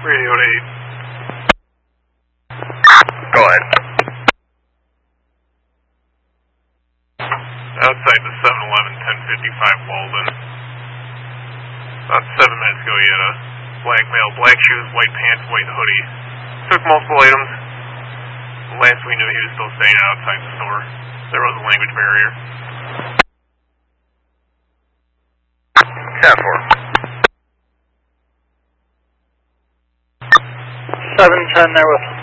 Radio 8. Go ahead. Outside the 7-Eleven, 1055 Walden. About 7 minutes ago, he had a black male, black shoes, white pants, white hoodie. Took multiple items. Last we knew, he was still staying outside the store. There was a language barrier. 10-4. 710 there with